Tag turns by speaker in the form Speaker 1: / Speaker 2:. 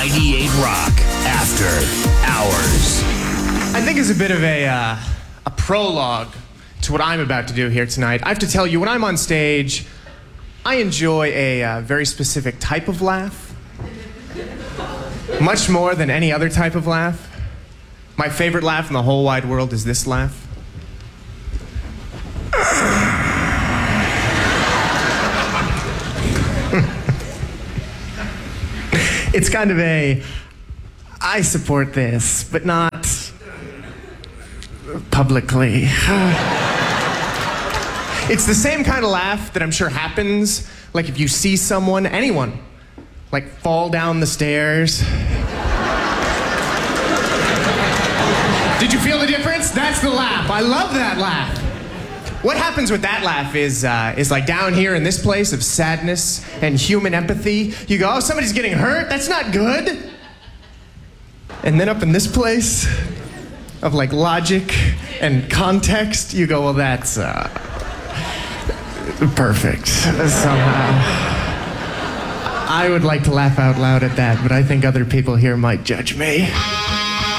Speaker 1: 98 Rock After Hours.
Speaker 2: I think it's a bit of a prologue to what I'm about to do here tonight. I have to tell you, when I'm on stage, I enjoy a very specific type of laugh. Much more than any other type of laugh. My favorite laugh in the whole wide world is this laugh. It's kind of I support this, but not publicly. It's the same kind of laugh that I'm sure happens, like if you see someone, anyone, like fall down the stairs. Did you feel the difference? That's the laugh. I love that laugh. What happens with that laugh is like down here in this place of sadness and human empathy, you go, oh, somebody's getting hurt? That's not good. And then up in this place of like logic and context, you go, well, that's perfect somehow. I would like to laugh out loud at that, but I think other people here might judge me.